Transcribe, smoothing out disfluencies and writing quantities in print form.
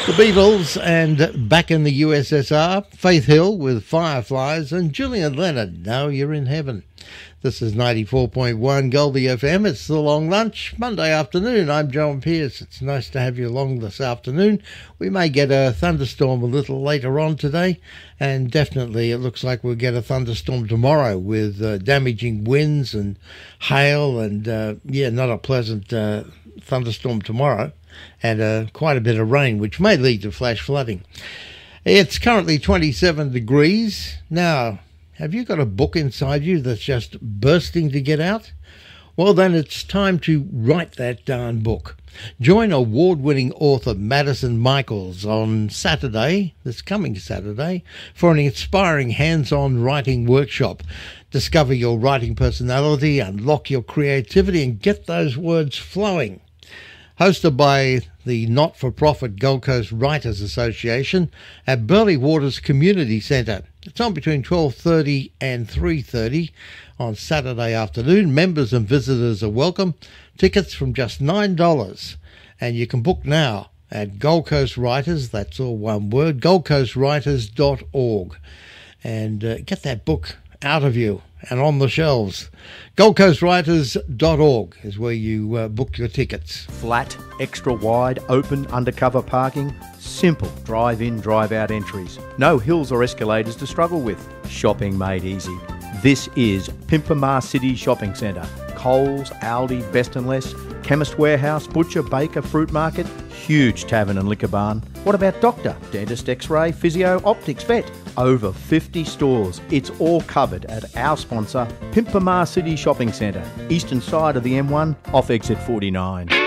The Beatles and Back in the USSR, Faith Hill with Fireflies, and Julian Leonard, Now You're in Heaven. This is 94.1 Goldie FM. It's The Long Lunch, Monday afternoon. I'm John Pierce. It's nice to have you along this afternoon. We may get a thunderstorm a little later on today, and definitely it looks like we'll get a thunderstorm tomorrow with damaging winds and hail and, not a pleasant thunderstorm tomorrow, and quite a bit of rain, which may lead to flash flooding. It's currently 27 degrees. Now, have you got a book inside you that's just bursting to get out? Well, then it's time to write that darn book. Join award-winning author Madison Michaels on Saturday, this coming Saturday, for an inspiring hands-on writing workshop. Discover your writing personality, unlock your creativity, and get those words flowing. Hosted by the not-for-profit Gold Coast Writers Association at Burleigh Waters Community Centre. It's on between 12:30 and 3:30 on Saturday afternoon. Members and visitors are welcome. Tickets from just $9. And you can book now at Gold Coast Writers, that's all one word, goldcoastwriters.org. And get that book out of you and on the shelves. goldcoastwriters.org is where you book your tickets. Flat, extra wide, open, undercover parking. Simple drive-in, drive-out entries. No hills or escalators to struggle with. Shopping made easy. This is Pimpamar City Shopping Centre. Coles, Aldi, Best and Less, Chemist Warehouse, Butcher, Baker, Fruit Market, huge tavern and liquor barn. What about doctor, dentist, x-ray, physio, optics, vet? Over 50 stores. It's all covered at our sponsor, Pimpamar City Shopping Centre, eastern side of the M1, off exit 49.